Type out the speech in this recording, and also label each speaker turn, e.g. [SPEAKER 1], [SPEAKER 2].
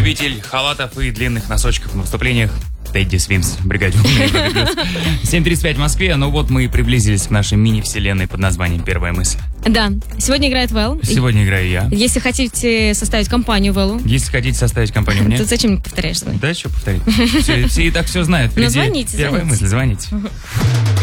[SPEAKER 1] любитель халатов и длинных носочков на выступлениях. Тедди Свимс, бригаде. 7:35 в Москве. Ну вот мы и приблизились к нашей мини-вселенной под названием «Первая мысль».
[SPEAKER 2] Да, сегодня играет Вэл.
[SPEAKER 1] Сегодня играю я.
[SPEAKER 2] Если хотите составить компанию Вэлу.
[SPEAKER 1] Если хотите составить компанию мне.
[SPEAKER 2] Тут зачем повторяешь?
[SPEAKER 1] Да, что повторить? Все и так все знают.
[SPEAKER 2] Ну, звоните.
[SPEAKER 1] Первая мысль, звоните.